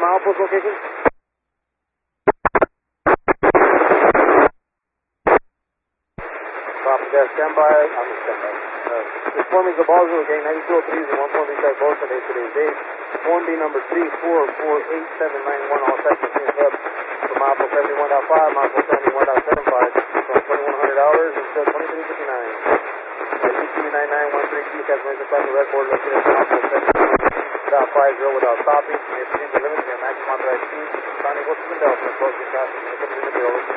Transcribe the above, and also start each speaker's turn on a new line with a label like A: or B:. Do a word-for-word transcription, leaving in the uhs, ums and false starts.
A: milepost location. Copy that, standby, I'm in standby. Uh, informing the Ballsville gang, ninety-two oh three is the one point three five Boston day today's date. Form B number three four four eight seven nine one, all sections finished up for milepost seventy-one point five, milepost seventy-one point seven five, from twenty-one hundred hours until twenty-three fifty-nine. U Q nine nine one three two, calculation across the record, located at milepost seventy-one point five zero without stopping. May proceed the limit, may maximum authorized speed. Sonic, what's the Delta, approaching traffic, in the